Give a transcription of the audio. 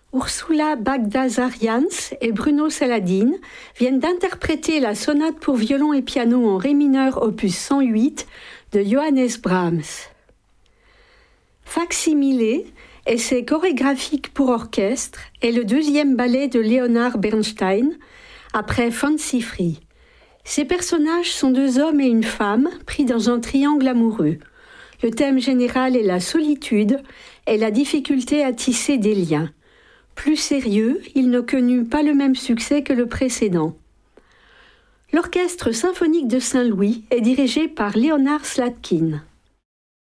Ursula Bagdasarians et Bruno Saladin viennent d'interpréter la sonate pour violon et piano en ré mineur opus 108 de Johannes Brahms. Facsimile, essai chorégraphique pour orchestre, est le deuxième ballet de Leonard Bernstein, après Fancy Free. Ces personnages sont deux hommes et une femme pris dans un triangle amoureux. Le thème général est la solitude et la difficulté à tisser des liens. Plus sérieux, il ne connut pas le même succès que le précédent. L'Orchestre symphonique de Saint-Louis est dirigé par Leonard Slatkin.